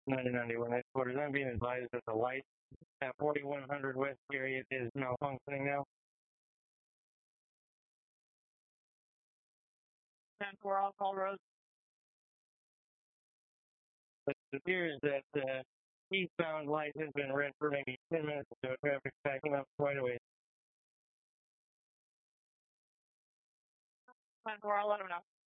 9091 headquarters. I'm being advised that the light at 4100 West Harriet is malfunctioning now. 10-4 on call road. It appears that eastbound light has been red for maybe 10 minutes, so traffic's backing up quite a ways. 10-4, I'll let him know.